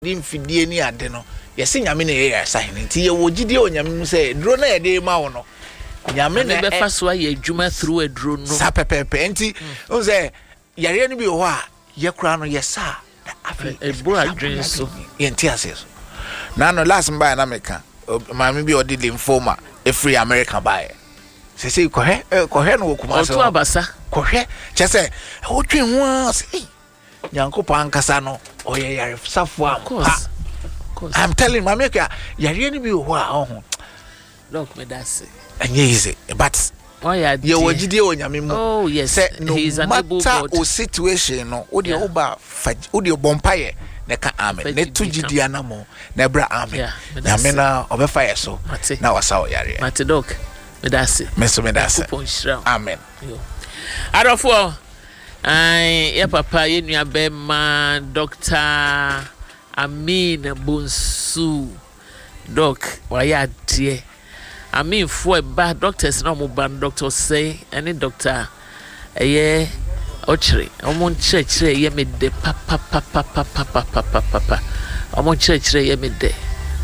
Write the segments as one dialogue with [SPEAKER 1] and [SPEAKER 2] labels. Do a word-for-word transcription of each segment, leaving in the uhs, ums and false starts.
[SPEAKER 1] mfidie ni ade no yesi nyame na ye sign nti ye wo gidie onyame mu say dro na ye de ma wo no nyame na
[SPEAKER 2] be fa so aye adwuma through a dro no
[SPEAKER 1] sa pepepe nti o say yare no bi ho a ye kura no ye sa afi
[SPEAKER 2] e bo adwen so
[SPEAKER 1] ye nti ase so na no last mba na meka maami bi odi lymphoma e free America buy se se ko he ko he no kuma so
[SPEAKER 2] o to abasa
[SPEAKER 1] ko he che se o twen ho a se Yankopo ankasa no oye yare safo am.
[SPEAKER 2] Course.
[SPEAKER 1] I'm telling my make yare ni bi ho a ho.
[SPEAKER 2] Look me that say.
[SPEAKER 1] Anye easy but
[SPEAKER 2] oh yeah
[SPEAKER 1] ye wogide onyame mu.
[SPEAKER 2] Oh yes.
[SPEAKER 1] Say, no
[SPEAKER 2] he is an able God.
[SPEAKER 1] O situation no o de oba o de bompaye na ka amen. Ne to gidi anamo na bra amen. Nyame na obefa ye so. Na wasa o yare.
[SPEAKER 2] Mate dog. Me that say.
[SPEAKER 1] Me so me that say. Amen.
[SPEAKER 2] Yo. Adofo Ay, ya papa ye nua be ma Doctor Amin Bonsu doc wa ya de Amin fo e ba doctors na mo ban doctor say any doctor eye ochire omo nchire ye me de papa papa papa papa papa omo nchire ye me de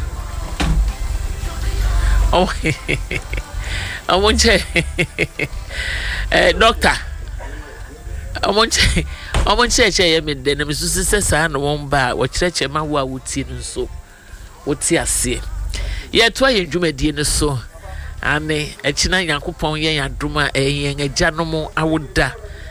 [SPEAKER 2] oh omo nchire eh doctor Omonche omonche che ye me de na mesusu sesa na won ba wo kireche ma wo a wuti nso wuti ase ye to ye dwumadie ne so ane ekina Yakopon ye yadoma eyen ajanom awoda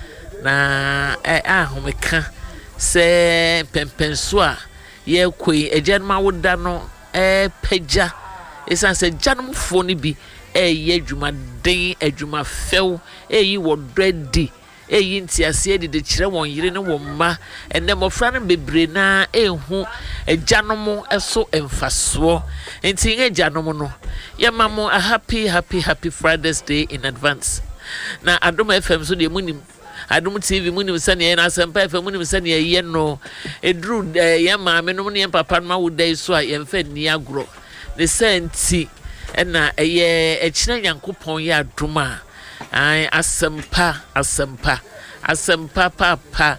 [SPEAKER 2] na eh ahomeka se pempenso a ye koi ajanom awoda no eh pagya esan se janom fo ni bi eh ye dwumaden adwuma few eh yi wo ready eyi ntiase de de kire won yire ne won ma enne mofra ne bebre na ehu agyanom eso emfaso enti agyanom no yemamo a happy happy happy Fridays Day in advance na Adom F M so de munim Adom T V munim sane na Asempa F M munim sane ye no edru ye maame no ne papa no ma wo dai so a ye mfa ni agro ne senti na eye ekina Yakopon ye adom a I asempa asempa asempa papa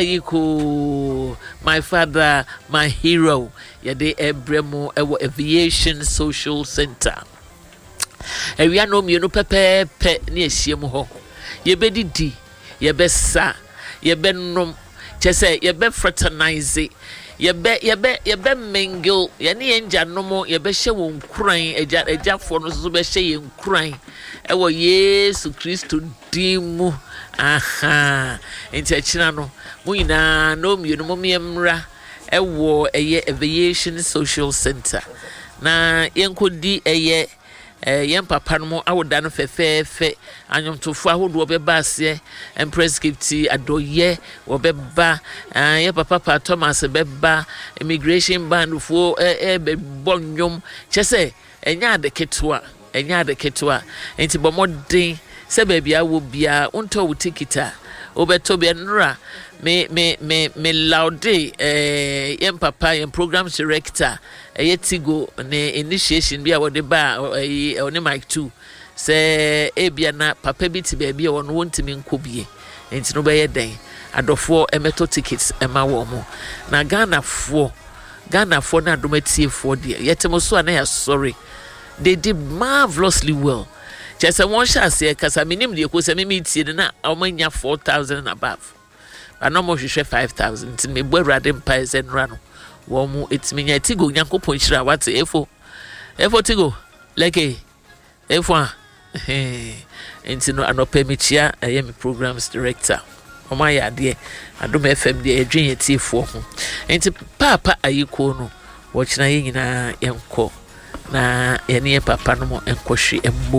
[SPEAKER 2] ayiko my father my hero yade ebremo ewo aviation social center ewia no mienu pepepe ne ehiem ho yebedidi yebesa yebenom chese yebe fraternize yebe yebe yebe mingle yene enjanom yebe hye won kuran eja ejafo no so be hye yen kuran ewo Yesu Kristo dimu aha enchechina no muina no mienu momiemra ewo eye aviation social center na yenkodi eye eh yen papa no awoda no fefefe anyomtofo ahodo obeba ase empress gifti adoye obeba eh papa pa Thomas beba immigration band fo eh be bonyom chese enya adeketwa enya adeketwa enti bomodin se bebia wo bia unto wo tikita obeto be nra me me me me laude eh yen papa yen program director eh tigo ne initiation bia wo de ba eh oni mic two se ebia na papa bi ti bia wo no wontimi nkobie enti no be ye den adofo emeto tickets ema wo mo na Ghana fo Ghana fo na adomatie fo de yetemo so na ya sorry they did marvelously well. Just a one shot say cause I mean the ko say me meet na omanya four thousand and above. But no more share five thousand. Tin me bo rade mpa ze nra no. Wo mu etiminya tigo Yakopon hira what efo. Efo tigo like efo a eh enti no anopa michia eye me programs director. Oma ya de Adom F M de adwen yetifo ho. Enti papa ayiko no wo kina ye nyina yenko na yene papa no mo enkohwe embom.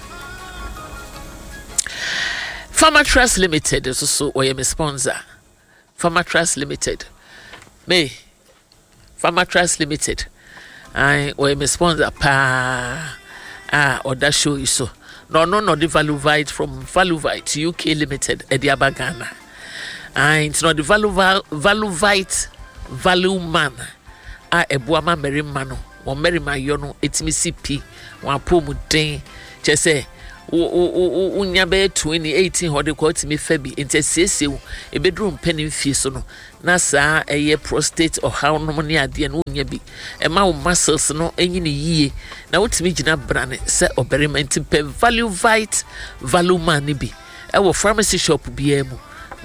[SPEAKER 2] Farmer Trust Limited is also or your sponsor. Farmer Trust Limited. Me Farmer Trust Limited. I or your sponsor pa ah or that show you so. No no no the Valuvite from Valuvite U K Limited Ediaba Ghana. I it's not the Valuval Valuvite Value Man. Ah ebuama meri mano. One meri mayono etimi C P one pomu den. Just say unya be twenty eighteen hode ko timi fa bi enti asiesie wo e bedru mpanin fie so no na saa eye prostate or how no ne ade no unya bi e ma wo muscles no enyi ne yie na wotimi gina brane se oberima enti pe value vite value man bi e wo pharmacy shop bi emu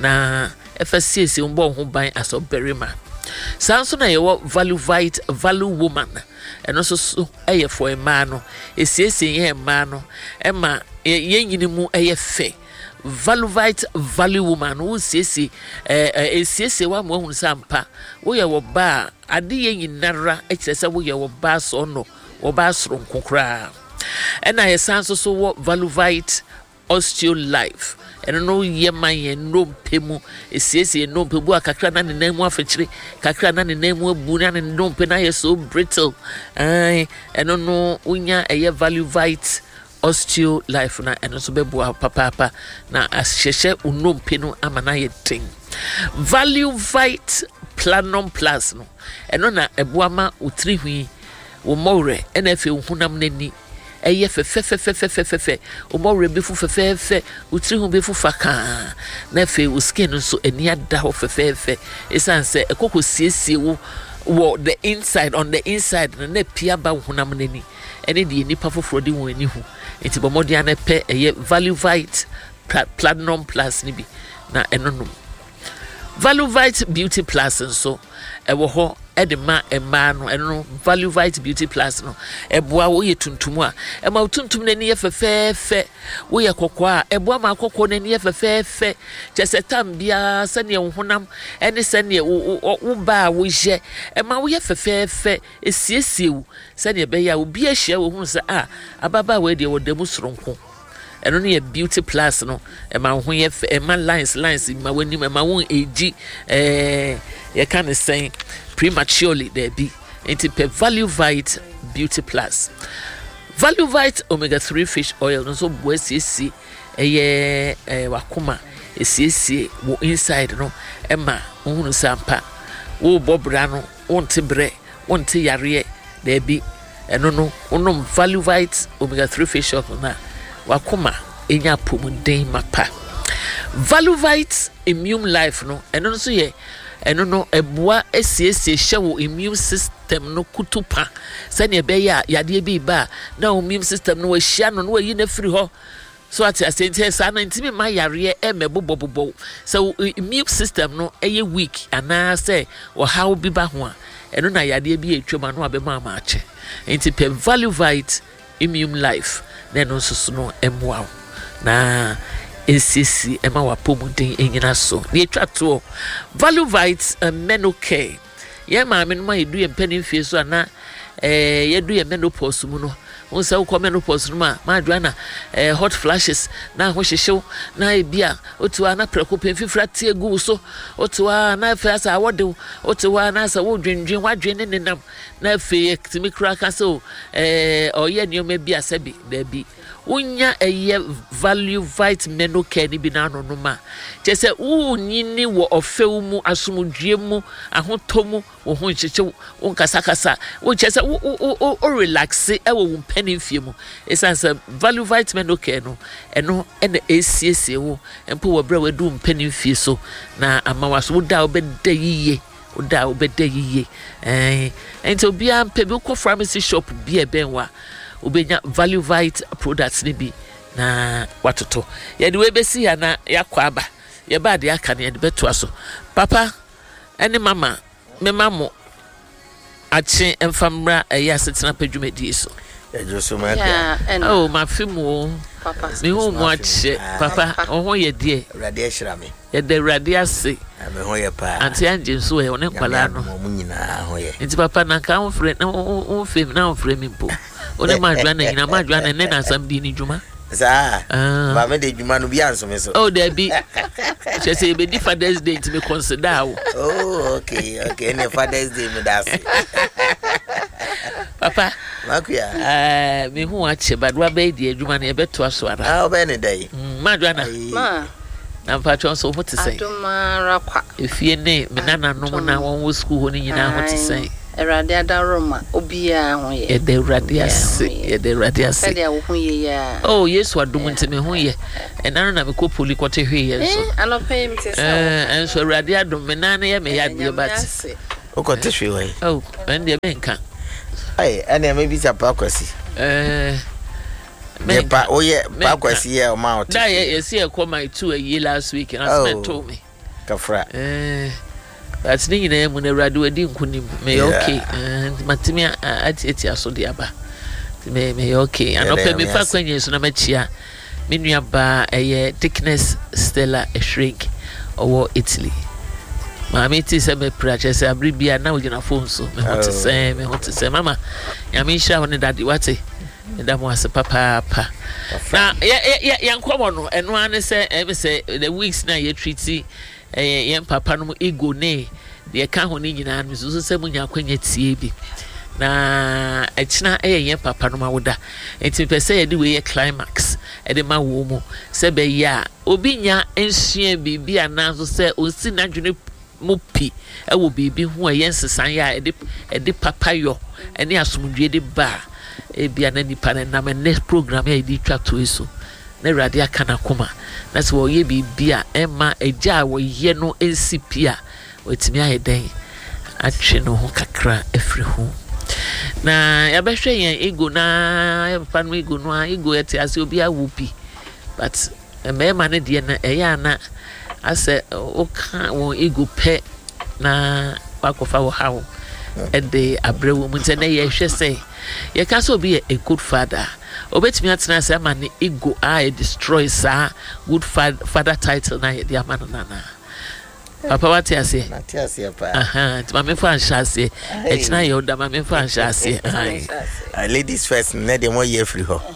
[SPEAKER 2] na efasiesie mbo ho ban as oberima sanso na ye wo value vite value woman eno so so eye for a man no esiesie ye man no e ma ye nyini mu eye fe value vite value woman wo siesie eh esiesie wa mo hu sampa wo ye wo ba ade ye nyinara e kire se wo ye wo ba so no wo ba soro nkokra e na ye sanso so wo value vite osteo life eno no ye man ye no mpemu esiesie no mpemu akakra na ne namu afechire kakra na ne namu abu na ne no mpe na ye so brittle ai eno no unya eye value vite osteo life na eno so bebu papa papa na asheshe unompe no amana ye ting value vite platinum plus no eno na ebuama utrihwi wo more ena efe hunam nani eye fe fe fe fe fe fe fe fe o mo rebi fu fe fe fe utri hu be fu faka na fe o skin so eni ada ho fe fe fe esan se ekoko siesie wo wo the inside on the inside na pia ba hunam nani ene de nipa foforo de won ani hu enti bo modia na pe eye value vite platinum plus ni bi na eno no value vite beauty plus so e wo ho edema ema no eno value vite beauty plus no eboa wo ye tuntum a e ma tuntum na ni ye fefefe wo ye kokwa eboa ma kokko na ni ye fefefe chese tambia sane honam ene sane wo ba wo je e ma wo ye fefefe esiesie wo sane be ya obi ahia wo hu se ah ababa we de wo damu soronko eno ne beauty plus no e ma ho ye e ma lines lines ma wani ma won age eh ye kan say prematurely there be into per value vite beauty plus value vite omega three fish oil no so boasiesi eye eh wakoma esiesi wo inside no ema ohunu sampa wo bobra no wonte bre wonte yare there be eno no onom value vite omega three fish oil na wakoma enya pomuden mapa value vite immune life no eno so ye eno no eboa esiesie hyewo immune system no kutupa sane be ya yade bi ba na immune system no ahia no no yi na firi ho so at asente sa na ntimi ma yare e mebobobobo so immune system no eye weak ana say o how bi ba ho a eno na yade bi etwema no abema ma ache enti pe value vite immune life na no so no emwa na esisi ema wapomuden enyina so ne etwa to value vite uh, menocare ye ma me no ma edu ye mpanin fie so ana eh ye du ye menopause mu no won se wo menopause no ma ma adwana eh hot flashes na ho hyehyew na ebia otuwa na preko pemfifra tie gu so otuwa na fe asa awode otuwa na asa wo dwendwen wadwen ne nenam na fe timi kra ka so eh oye nioma bi asabi da bi unya eye value vite menocare ni bi na no no ma chese unyini wo ofewu mu asomdwe mu ahotomu wo ho ncheche wo nkasakasa wo chese wo o relax e wo mpani fie mu esanse value vite menocare no eno ene esiesie wo empo wo bra wadu mpani fie so na amawaso wo da obeda yiye wo da obeda yiye eh ento bia mpebi ko pharmacy shop bia benwa ubenya value vite products ni bi na watoto ye de we besi ya na yakwa aba ye ba de aka ne ye de beto aso papa ene mama me mamo achi emfamra eya setina pedwumedi so
[SPEAKER 3] ya joso ma ka
[SPEAKER 2] oh ma fimu
[SPEAKER 3] papa
[SPEAKER 2] me hu mo achi papa oho ye de
[SPEAKER 3] rade ahira me
[SPEAKER 2] ye de rade ase
[SPEAKER 3] me ho ye pa
[SPEAKER 2] anti anje so e one kwala no
[SPEAKER 3] mo nyina ho ye
[SPEAKER 2] nti papa na ka ho fre na ho fem na ho fre mi mpo one ma dwana nyina ma dwana ne na asam bi ni djuma
[SPEAKER 3] sa ba me de djuma no bi anso me so
[SPEAKER 2] oh there be she say be the Father's Day to me consider
[SPEAKER 3] oh okay okay ne Father's Day me das
[SPEAKER 2] papa
[SPEAKER 3] makuya
[SPEAKER 2] eh me hu ache badwa be di djuma na e beto aso ara
[SPEAKER 3] ah obe ne dai
[SPEAKER 2] ma dwana
[SPEAKER 4] ma
[SPEAKER 2] na patron so what to say
[SPEAKER 4] adumara kwa
[SPEAKER 2] efie ne me nana no na won wo school ho ni nyina ho to say
[SPEAKER 4] Erade adaroma obia ho ye.
[SPEAKER 2] E de Erade ase, e de Erade ase.
[SPEAKER 4] Said ya wo ho ye ya.
[SPEAKER 2] Oh, yes, what do ntime ho ye. E na na me ko poli kwete hwe ye so.
[SPEAKER 4] Eh, anopay me se sa.
[SPEAKER 2] Eh, enso Erade adom me na na ye me ya de bat.
[SPEAKER 3] O ko te hwe we.
[SPEAKER 2] Oh, and de me nka.
[SPEAKER 3] Ai, ene me bi sa pa kwasi.
[SPEAKER 2] Eh
[SPEAKER 3] Me pa o ye pa kwasi ye o ma o te.
[SPEAKER 2] Da ye ye see e come my two a year last week and I spent told me.
[SPEAKER 3] Kafra.
[SPEAKER 2] Eh But ni na mu na Erade wadi nkunim me okay and matimi ati ati aso de aba me me okay anope me fa kwanye so na machia me nua ba eye thickness Stella a shrink owo Italy ma me ti se me prache se abri bia na ogina phone so me hot se me hot se mama ya me hira woni daddy wate me da mo ase papa pa na ya ya ya nkomo no eno ane se e be se the weeks na ye treaty eh yen papa no ego ne de ka ho ni nyina no so se munya kwanya tie bi na echina eh yen papa no mawoda enti pese ye de we ye climax e de ma wo mu se be ya obi nya enhia bibi ananso se osi na dwene mu pi e wo bibi ho yen sesan ya e de e de papa yo ene asomdwe de ba e bia na nipa na na next program ya di twa to eso na Erade aka na koma na se wo ye bibia ema eja wo ye no ensipia wetimi ayeden atwe no ho kakra afri ho na ya behwe yen ego na ya pa no ego no ego yete ase obi awupi but emema ne de na eya na ase o ka wo ego pe na wakofa wo hawo e de abrewo mu ntene ye hwe se ye ka so obi a good father obetimi atena se ama ne ego I destroy sa good father title na ye de ama na na papa what you say
[SPEAKER 3] na tia se pa
[SPEAKER 2] aha ti ma me fa anhase e kina ye oda ma me fa anhase
[SPEAKER 3] ai ladies first na de mo ye free ho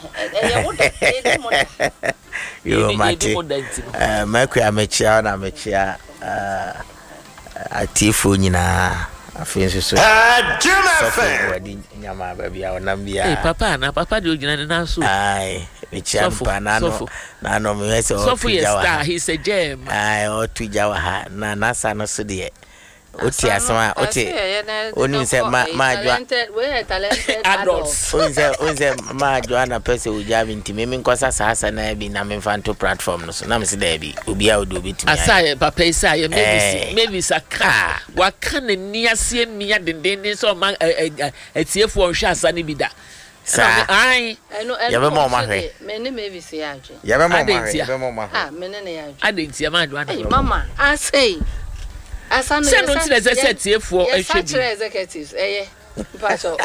[SPEAKER 3] yo mate eh makwa amechia na amechia eh atifo nyina afin so so so wadi nyama ba bia onam bia
[SPEAKER 2] eh papa na papa de ogina ne na so
[SPEAKER 3] ai mechia mpa na no na no me se o
[SPEAKER 2] tujawa he's a gem
[SPEAKER 3] ai o tujawa ha na nasa no so de oti asama oti oni se ma ma jwa
[SPEAKER 4] we talented
[SPEAKER 2] adults
[SPEAKER 3] oni se oni se ma jwa na pese ujabi ntimi mi nkosa sasa na bi na me fanto platform no so na me se da bi obi a odo bitimi
[SPEAKER 2] asai papa isai maybe maybe saka wa kan ni ase mia denden so ma etiefo hwe asa ne bi da
[SPEAKER 3] sa
[SPEAKER 2] ai
[SPEAKER 3] ya be mo ma hwe
[SPEAKER 4] me ne maybe se ya hwe
[SPEAKER 3] ya be mo ma hwe ya be mo ma hwe
[SPEAKER 4] ah me ne ne ya hwe
[SPEAKER 2] adentia ma jwa na
[SPEAKER 4] mama asai asano
[SPEAKER 2] se no tire ze se tiefo ehwe bi
[SPEAKER 4] executives eh pacho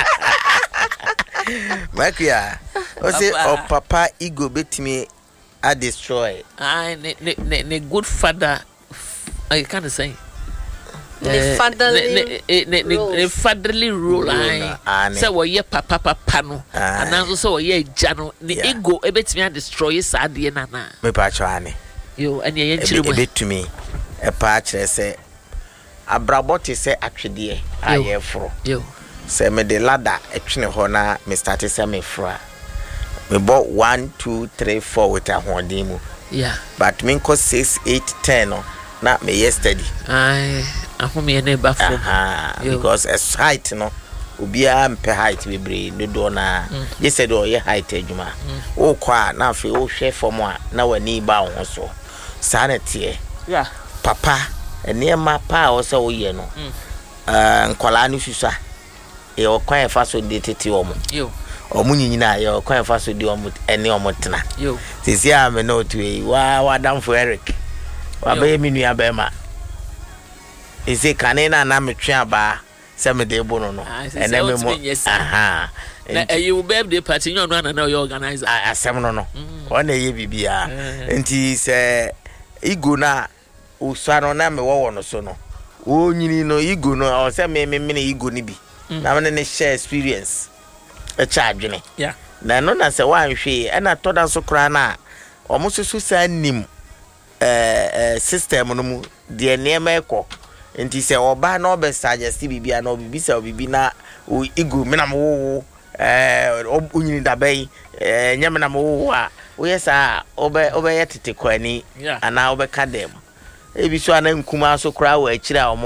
[SPEAKER 3] makia o se o papa ego betimi a destroy
[SPEAKER 2] ai ne ne ne good father I can't say
[SPEAKER 4] the fatherly
[SPEAKER 2] ne ne fatherly role ai se wo ye papa papa no ananso se wo ye eja no ne ego ebetimi a destroy sa de na na
[SPEAKER 3] me pacho ane
[SPEAKER 2] yo ane ye nchirimo
[SPEAKER 3] ebetumi e pa kire se abraboti se atwede aye fro
[SPEAKER 2] yo
[SPEAKER 3] se me de ladder etwene ho na me start se me fra me bo one two three four with a hodin mu
[SPEAKER 2] yeah
[SPEAKER 3] but me ko six eight ten no na me yesterday
[SPEAKER 2] ai ahome ne ba from
[SPEAKER 3] because as height no obia mpe height we bre no do na yesterday o ye height adwuma o kwa na afi o hwe form a na wani ba ho so sanete
[SPEAKER 2] yeah
[SPEAKER 3] papa eniema pa o se o ye no eh nkola no susua e o kwan fa so de tete o mo
[SPEAKER 2] yo
[SPEAKER 3] o mu nyinyina ye o kwan fa so de o mo ene o mo tena
[SPEAKER 2] yo
[SPEAKER 3] sisi a me no to e wa wa dam for Eric wa be mi nua be ma ese kanena na metwe aba se me de bo no no ene me mo aha
[SPEAKER 2] na e you birthday party nyo no na you organizer
[SPEAKER 3] asem no no o na ye bibia enti se igo na usano na me wo no so no o nyini no igo no o se me me me igo ni bi na me ne share experience e cha adwene
[SPEAKER 2] yeah
[SPEAKER 3] na no na se wan hwe e na toda so kra na o mo susu sa nim eh system no mu de niema ekọ enti se oba na obe suggest bibia na obibi se obibi na o igo me na mo eh o nyini da bai eh nyame na mo a o yesa obe obe yetete kwani ana obe ka dem ebi so ana nkuma so kra wa akira o mo ba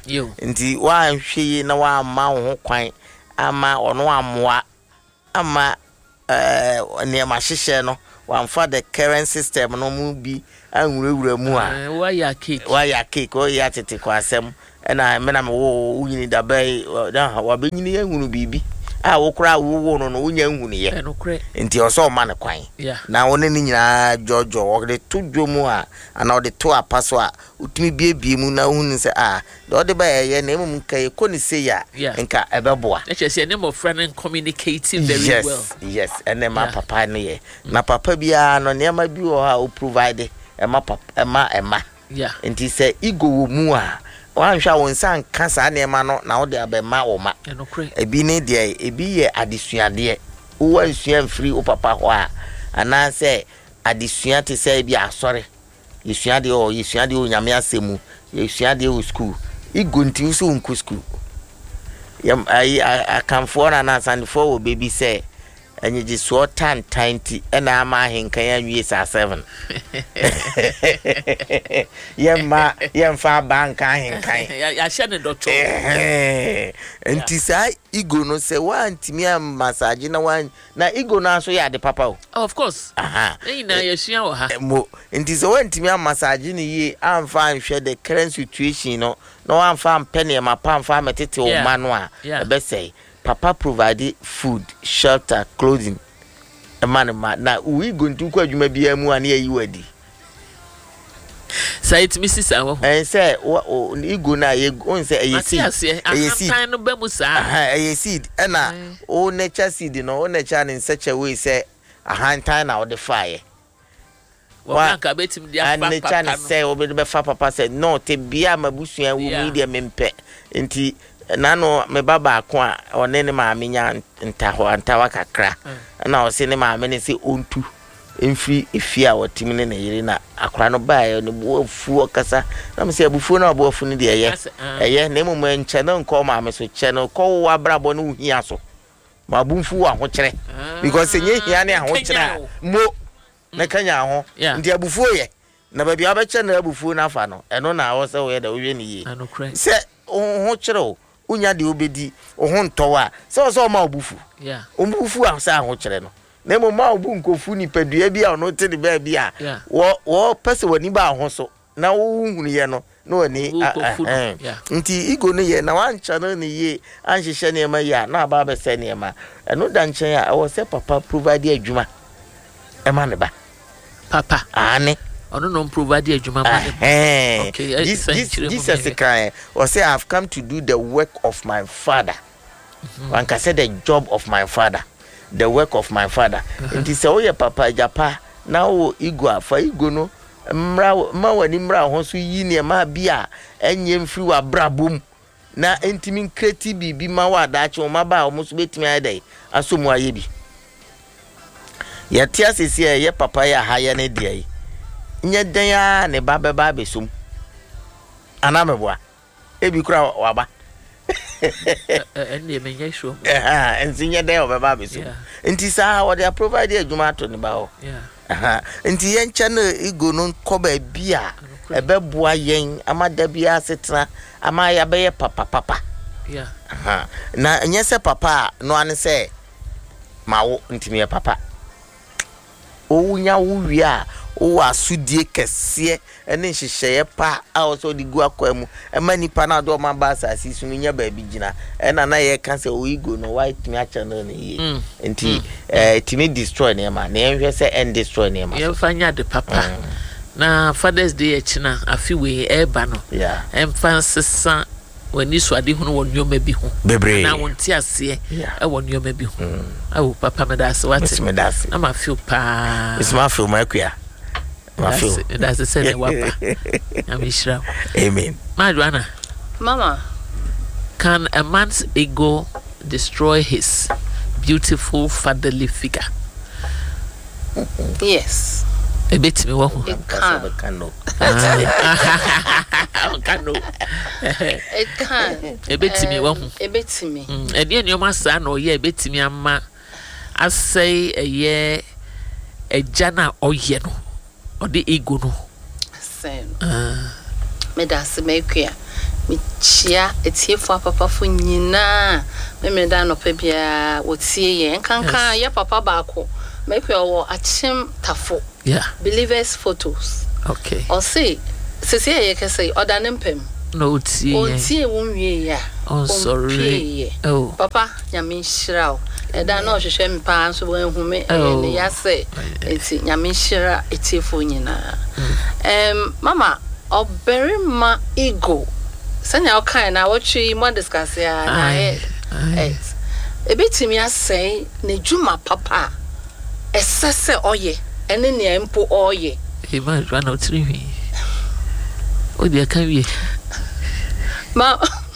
[SPEAKER 3] nti wa hwe na wa ma ho kwan ama ono amoa ama eh ne ma hyehyɛ no wamfa the current system no mu bi anwurawura mu a
[SPEAKER 2] wa ya cake
[SPEAKER 3] wa ya cake o ya tete kwa asem na me na me wo unyini da bai da wa benyini ehunu bibi a wo kura wo wo no no unya ehunu ye nti oso ma ne kwan na woni ni nyina jojo wo de to dwomu a ana wo de to apaso a utumi biebie mu na hunu se a do de ba ye na emum kai ko ni se ya nka ebeboa
[SPEAKER 2] e chese ne mo friend communicating very
[SPEAKER 3] yes,
[SPEAKER 2] well
[SPEAKER 3] yes ene ma yeah. Papa ne ye na papa bia no ne ma bi wo ha o provide e ma papa e ma e ma
[SPEAKER 2] yeah
[SPEAKER 3] nti se ego wo mu a wan hwa won san kasa ne ma no na wo de abema wo ma ebi ne de ebi ye adesuade wo ansua free o papa ho a ana se adesua te se bi asore yesuade o yesuade o nyame asemu yesuade o school ego nti so nku school yam ai akamfo na na sanfo wo baby say enye ji so tan tanti ena ama henkan ya nwie sa seven yemma yemfa banka henkan
[SPEAKER 2] ya hye ne doctor
[SPEAKER 3] enti sai igo no se wantimi am massage na wan na igo na so ya de papa o
[SPEAKER 2] of course
[SPEAKER 3] aha
[SPEAKER 2] na yesua wo ha
[SPEAKER 3] mo enti se wantimi am massage ni yi amfa nhwe the current situation no no amfa ampene ma pa amfa metete o ma no a ebe say papa provide food, shelter, clothing. A man ma na we going to kwa juma bia mu an ye wedi.
[SPEAKER 2] Say it Missus Awo.
[SPEAKER 3] And say o igo na ye on say ye seed.
[SPEAKER 2] Ye seed. No be mu sa.
[SPEAKER 3] Aha, ye seed. Na o nature seed no o nature in such a way say a hand time na o the fire.
[SPEAKER 2] Wa ka betim dia
[SPEAKER 3] papa. And nature say o be be fa papa say no te bia mabusua wo media mempe. Enti nano me baba ko a one ne ma menya ntaho antawa kakra na o se ne ma me ne se ontu emfiri efia wotimi ne yiri na akora no baa ne boafu okasa na me se abufu na boafu ne de eye eye na emu enche no nko ma me so che no ko wa brabo no uhia so ma bumfu wa ho kire because enye hia ne ho kire mo na kanya ho ndi abufu ye na ba bia ba che na abufu na afa no eno na wo se wo ye da wo ye ne yi se ho kire o unya de obedi ohun towa so so ma obufu
[SPEAKER 2] yeah
[SPEAKER 3] obufu asa ho kire no na mo ma obu nkofu ni padua bia no te de ba bia wo wo pese wani ba ho so na wo hunu ye no na wani nti igo ne ye na wancha no ne ye anhihye ne ma ya na aba ba se ne ma eno da nchen a wo se papa provide adwuma e ma ne ba
[SPEAKER 2] papa
[SPEAKER 3] ane
[SPEAKER 2] ono no provide adwuma ma
[SPEAKER 3] ne okay this Jesus cry or say I have come to do the work of my father. Mm-hmm. One can say the job of my father, the work of my father. Uh-huh. And he say, oh yeah, papa japa now igo afa igo no mra ma wani mra ho so yi ne ma bia enye mfiri wa brabom na entimi kreti bibi ma wa da che o ma ba o so betimi ayedai asomu aye bi ya tia sesi ye papa ya haya ne dia nye dan ya ne ba be ba besum anameboa ebi kura waba
[SPEAKER 2] ene menye show
[SPEAKER 3] eh enzinye dan o ba besum nti sa wo dey provide adwuma to ne ba ho aha nti yen cha na igo no koba bia ebeboa yen amada bia setena ama ya be papa papa
[SPEAKER 2] yeah
[SPEAKER 3] aha na nyese papa no ane se mawo ntimi papa ounya wuwia o asudie kese ene hyehyeye pa a o so di gu akwam ema nipa na do ma ba asasi sunu nya ba bi gina ena na ye kan se o igo no white me acha no ne ye enti eh timi destroy ne ma na enhwe se end destroy ne ma
[SPEAKER 2] ye fanya de papa na Father's Day echina afiwe eba no
[SPEAKER 3] yeah
[SPEAKER 2] emphasis wani so ade hunu won nyoma bi ho
[SPEAKER 3] bebre
[SPEAKER 2] na won ti ase e won nyoma bi ho awu papa me da se wate
[SPEAKER 3] me da se
[SPEAKER 2] na ma feel pa
[SPEAKER 3] it's my feel my kwia my feel
[SPEAKER 2] that's the same wapa am ishra
[SPEAKER 3] amen
[SPEAKER 2] my Joanna
[SPEAKER 4] mama
[SPEAKER 2] can a man's ego destroy his beautiful fatherly figure?
[SPEAKER 4] Yes.
[SPEAKER 2] A bit me one.
[SPEAKER 4] It can.
[SPEAKER 3] It can.
[SPEAKER 4] It can.
[SPEAKER 2] A bit me one.
[SPEAKER 4] A bit me.
[SPEAKER 2] And then your master no ye bit me amma. I say a year a jana or yeno or the ego no.
[SPEAKER 4] Same. Me das make queer. me chia etiefo papa fo nyina me me da no pa bia wotie ye nkanka ye papa baako make your achim tafo
[SPEAKER 2] yeah
[SPEAKER 4] believers photos
[SPEAKER 2] okay
[SPEAKER 4] or say sese ye ke say odanempem
[SPEAKER 2] no tie
[SPEAKER 4] o tie won wie ya
[SPEAKER 2] on sorry oh
[SPEAKER 4] papa nyame nhyira o eda na ohwehwe mpa nso bo ehume ne ya say enti nyame nhyira etiefo nyina em mama oberima ego sanya okan na watchi mo discuss ya na eh ebetimi asay na djuma papa esese oye ene ne empo oye
[SPEAKER 2] e ma jwa na otiri o dia kan wie
[SPEAKER 4] ma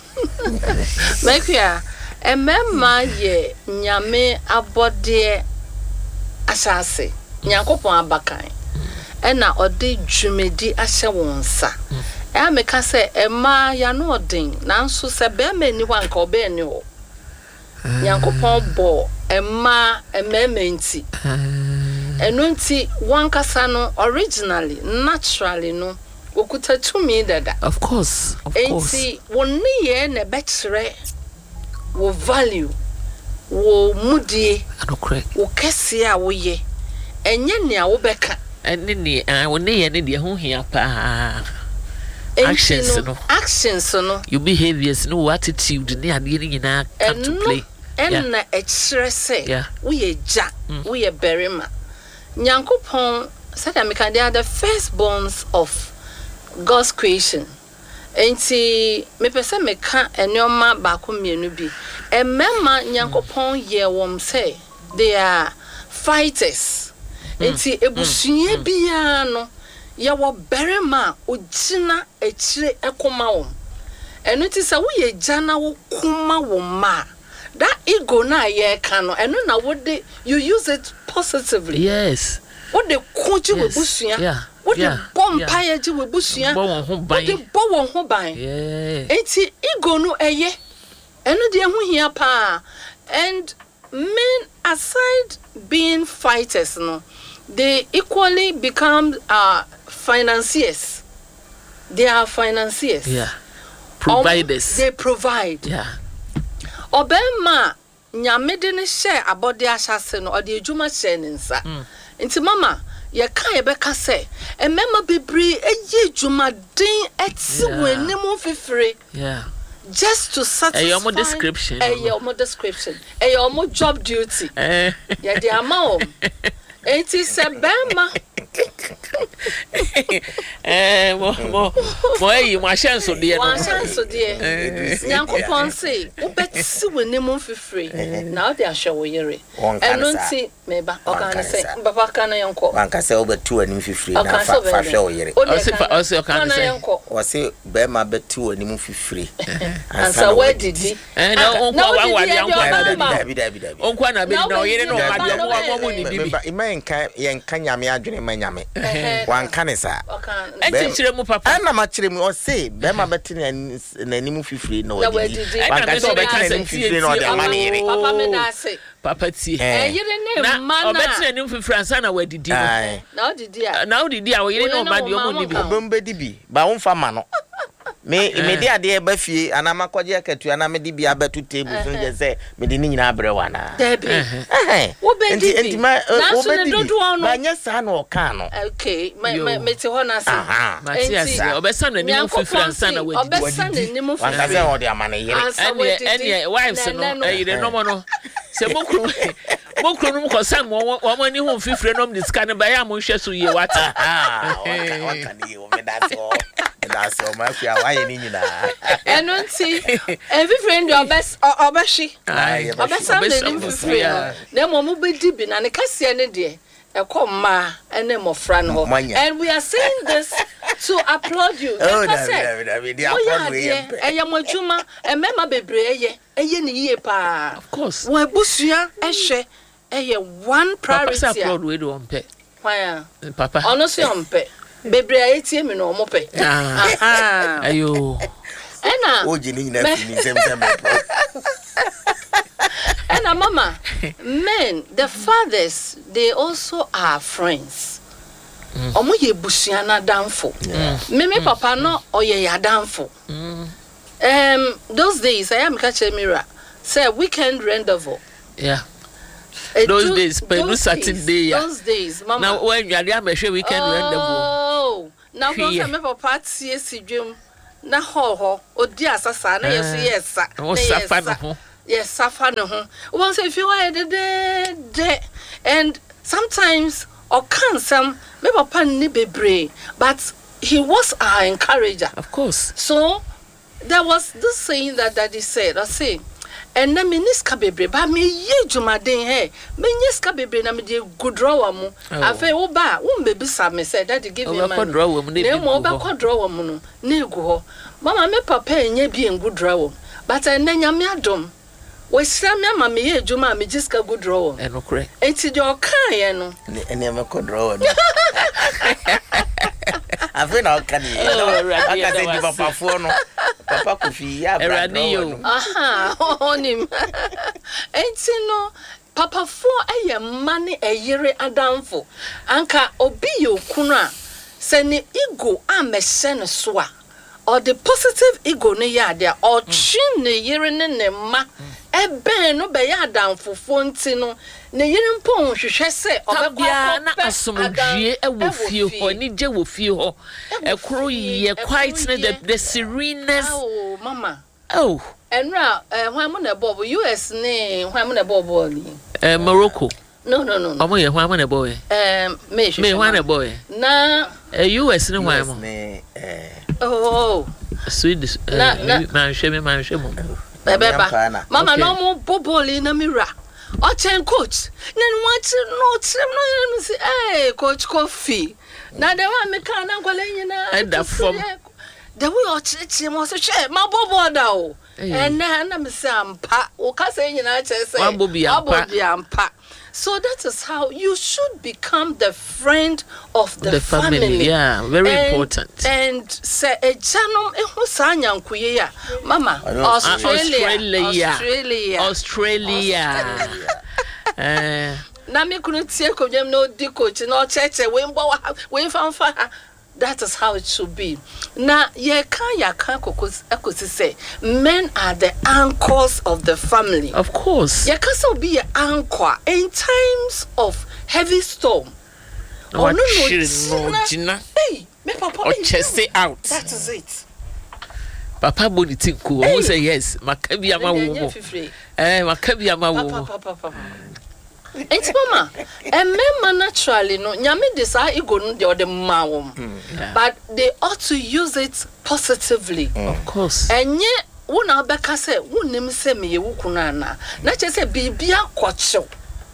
[SPEAKER 4] mekia emema ye nyame abode asase nyankopon abakan ena ode dwumedi ahye wonsa e ameka se ema ya no odin nanso se be ma ni wa nka obe ni ho nyankopon bo ema emementi eno nti wankasa no originally naturally no okuta tumi dada
[SPEAKER 2] of course of course
[SPEAKER 4] enti wonni ye na betre wo value wo mudie
[SPEAKER 2] anokre
[SPEAKER 4] wo kese a wo ye enye ne a wo beka
[SPEAKER 2] ene ne ah wonni ye ne de ho hia pa actions no
[SPEAKER 4] actions no
[SPEAKER 2] your behaviors no attitude ne ade ne nyina come to play
[SPEAKER 4] enna ekire se wo ye ja wo ye berima nyankopon said America they are the firstborns of God's creation. Enti me pese me ka enoma ba ko mienu bi. Emema nyankopon ye wom say they are fighters. Enti ebusuye bia no ye wo berema ogina ekire ekoma wom. Enu ti se wo ye jana wo kuma wo ma. That ego na ye ka no enu na wo de you use it positively.
[SPEAKER 2] Yes.
[SPEAKER 4] What the coach we busuya?
[SPEAKER 2] Yeah.
[SPEAKER 4] What the bomb pie ji we busuya? What the bo won ho ban?
[SPEAKER 2] Yeah.
[SPEAKER 4] Enti ego no eye. Eno de ho hia pa. And men aside being fighters no, they equally become uh financiers. They are financiers.
[SPEAKER 2] Yeah. Providers.
[SPEAKER 4] Um, they provide.
[SPEAKER 2] Yeah.
[SPEAKER 4] Obema nyame de ne share abode ahase no ode adwuma share ne nsa. Nti mama ye kan ye beka se emema bibri eyi adwuma din eti wenimu fifire.
[SPEAKER 2] Yeah.
[SPEAKER 4] Just to satisfy.
[SPEAKER 2] Hey, your description.
[SPEAKER 4] Hey, your description. Hey, your job duty. Eh. Yeah, the amount. Enti se bema.
[SPEAKER 2] Eh, mo mo mo eyi mo chance de no.
[SPEAKER 4] Mo chance de. Nyankopon say, "Wo beti wenimu fifire." Na o de ahwe wo yere. Eno nti meba o kan say, "Baba kan na yonko."
[SPEAKER 3] Wan ka say wo beti wenimu fifire na fa fa hwe wo yere.
[SPEAKER 2] O se o se o kan say.
[SPEAKER 3] O se be ma beti wenimu fifire.
[SPEAKER 4] Ansa we didi.
[SPEAKER 2] Eh na onko wa wa de onko
[SPEAKER 3] na bi da bi da bi.
[SPEAKER 2] Onko na be na o yere no ma de mo mo ni bibi.
[SPEAKER 3] Ima enka ye nka nyame adwene ma nyame. Wan ka ne sa.
[SPEAKER 2] Enti chire mu papa.
[SPEAKER 3] Ana ma chire mu o se be ma beti na nimu fifire na o didi.
[SPEAKER 2] Wan
[SPEAKER 3] ka say beti na nimu fifire na o de ma ne yere.
[SPEAKER 4] Papa me da say.
[SPEAKER 2] Papa ti.
[SPEAKER 4] Eh yere ne ma na.
[SPEAKER 2] O beti na nimu fifire ansa na wa didi.
[SPEAKER 4] Na o didi a.
[SPEAKER 2] Na o didi a o yere no ma de mo ni bi.
[SPEAKER 3] Obembe di bi. Ba won fa ma no. Me me dia de ba fie ana makoje akatu ana me di bi abetu table so je say me di ni nyina abre wana
[SPEAKER 4] debi
[SPEAKER 3] eh
[SPEAKER 4] wo be di
[SPEAKER 3] enti ma wo be di
[SPEAKER 4] ba
[SPEAKER 3] nya sa na o kan no
[SPEAKER 4] okay me me te ho na say
[SPEAKER 2] Matias obesa no ni mu fifira ansa na wadi
[SPEAKER 4] obesa no ni mu
[SPEAKER 3] fifira
[SPEAKER 4] fifira
[SPEAKER 3] ansa o de amana yere
[SPEAKER 2] ene ene wives no eh de no mo no se mokru mokru no ko sam wo mo ni hu fifira no me diska ne ba ya mo hwe so ye wata
[SPEAKER 3] ah wa kan ni wo me da so that's all my fear why you need na
[SPEAKER 4] eno nti every friend your best obeshi obesa de nim free na mo mo be di bi na ne kase ne de e ko ma ene mo fra no and we are saying this to applaud you
[SPEAKER 3] oh na we dey applaud we
[SPEAKER 4] e ya mo adwuma e mema bebre eye eye ne yie pa
[SPEAKER 2] of course
[SPEAKER 4] wo abusua e hwe eye one priority
[SPEAKER 2] papa applaud we do on pe
[SPEAKER 4] why
[SPEAKER 2] papa
[SPEAKER 4] ono so on pe bebre ayetie me no mo pe
[SPEAKER 2] ah ayo
[SPEAKER 4] ena
[SPEAKER 3] o je ni nyina fi ni sem sem pro
[SPEAKER 4] ena mama men the fathers they also are friends omo ye busua na danfo me me papa no oye ya danfo Um, those days, I am catching mirror. Say weekend rendezvous.
[SPEAKER 2] Yeah.
[SPEAKER 4] Uh,
[SPEAKER 2] those
[SPEAKER 4] two,
[SPEAKER 2] days, but no certain day. Yeah.
[SPEAKER 4] Those days, Mama.
[SPEAKER 2] Now when you are there, make sure weekend
[SPEAKER 4] oh,
[SPEAKER 2] rendezvous.
[SPEAKER 4] Oh, now don't I remember party yes, dream. Na ho ho. O dia sasa na yes yes sa.
[SPEAKER 2] O safa no ho.
[SPEAKER 4] Yes, safa no ho. Once if you are the and sometimes or can some me papa ni bebre, but he was our encourager.
[SPEAKER 2] Of course.
[SPEAKER 4] So there was this saying that daddy said, I say, and na me niska bebre, but me ye jumaden he, me niska bebre na me de good draw mu. Afa wo ba, wo baby sam me said daddy give me money.
[SPEAKER 2] Draw mu
[SPEAKER 4] na mo ba ko draw mu no, na egu ho. Mama me papa enye bi en good draw, but en na nyame adom. We sra me ama me ye juma me jiska good draw.
[SPEAKER 2] E no correct.
[SPEAKER 4] Enti de o kan ye no.
[SPEAKER 3] Ene me ko draw no. Afi na o kan ye. Aka se di papa fo no. Papa Kofi ya bra no.
[SPEAKER 4] Aha, onim. Enti no papa fo eye mane eyire adamfo. Anka obi ye okunu a se ne ego amehye ne so a or the positive ego ne ya there or chin ne yire ne ne ma ebe no be ya adamfo fo nti no ne yire mpo hwehwe se
[SPEAKER 2] obekwa na asomdwie e wo fie ho ni je wo fie ho e kro ye quite ne the, the sereneness.
[SPEAKER 4] Oh mama,
[SPEAKER 2] oh
[SPEAKER 4] enra eh hwan mo na bobo U S ne hwan mo na bobo ni
[SPEAKER 2] eh Morocco.
[SPEAKER 4] No no no no
[SPEAKER 2] omo ye hwan mo na boy
[SPEAKER 4] eh me
[SPEAKER 2] me hwan na boy
[SPEAKER 4] na
[SPEAKER 2] eh U S ne hwan mo
[SPEAKER 3] eh
[SPEAKER 4] oh
[SPEAKER 2] Swedish na man hwe me man hwe mo
[SPEAKER 4] beba mama no mo boboli na mira o chen coach na nwati no trim no say eh coach Kofi na de wa me kan na kwala nyina
[SPEAKER 2] and the from
[SPEAKER 4] the way o chichi mo so hwe ma bobo da o and na na me say ampa o ka say nyina che say
[SPEAKER 2] abobi
[SPEAKER 4] ampa. So that is how you should become the friend of the,
[SPEAKER 2] the
[SPEAKER 4] family.
[SPEAKER 2] family. Yeah, very
[SPEAKER 4] and,
[SPEAKER 2] important.
[SPEAKER 4] And say a janom ehu sa nyankuye ya. Mama, Australia,
[SPEAKER 2] Australia,
[SPEAKER 4] Australia,
[SPEAKER 2] Australia. Eh,
[SPEAKER 4] na me kunu tie ko nyam no di coach no cheche we mbo we fanfa. That is how it should be. Now, ye can ya can kokosi say men are the anchors of the family.
[SPEAKER 2] Of course.
[SPEAKER 4] Ye can so be an anchor in times of heavy storm.
[SPEAKER 2] No, no, no, Gina.
[SPEAKER 4] Hey, me papa.
[SPEAKER 2] Or chest out.
[SPEAKER 4] That is it.
[SPEAKER 2] Papa body tinku. Who say yes? Makabi ama wo. Eh, makabi ama wo.
[SPEAKER 4] Papa, papa. Enti mama, e men naturally no nyame de sa ego no de ode ma wo. But they ought to use it positively.
[SPEAKER 2] Mm. Of course.
[SPEAKER 4] Enye wo na obeka se wo nim se me ye wukunu ana. Na che se bibia kwacho.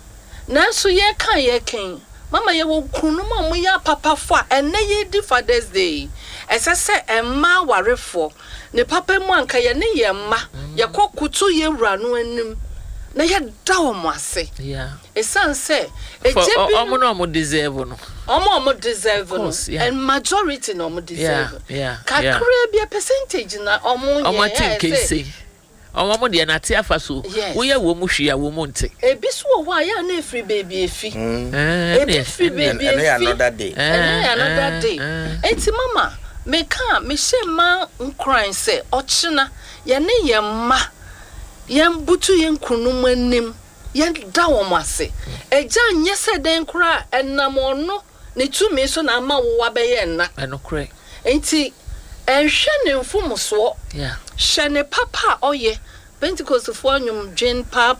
[SPEAKER 4] Na so ye kan ye ken. Mama ye wukunu ma mo ya papa fo a ene ye di Father's Day. Ese se emma warefo. Ne papa mu anka ye ne ye ma. Ye kokutu ye wura no anim. Na ya dawo mo ase.
[SPEAKER 2] Yeah.
[SPEAKER 4] E san say e jebi
[SPEAKER 2] omo no omo deserve no.
[SPEAKER 4] Omo omo deserve no.
[SPEAKER 2] Yeah.
[SPEAKER 4] And majority no omo deserve.
[SPEAKER 2] Yeah, yeah.
[SPEAKER 4] Kakure bi a percentage na omo
[SPEAKER 2] omo think say. Omo mo de na te afa so. Wo ye wo mu hwia wo mu nte.
[SPEAKER 4] E bi so wo ya na free baby efi.
[SPEAKER 2] Eh.
[SPEAKER 4] E bi free baby efi.
[SPEAKER 3] Another day.
[SPEAKER 4] Another day. Enti mama, me kan me hye ma nkran say ochina ye ne ye ma yem butu yen kunum anim yen da wo mase eja nye se den kra enam ono ne tumi so na ma wo abeye na
[SPEAKER 2] enokre
[SPEAKER 4] enti enhwe ne mfumoso
[SPEAKER 2] yeah
[SPEAKER 4] hwe ne papa oye Pentecost fo anyum dwen pap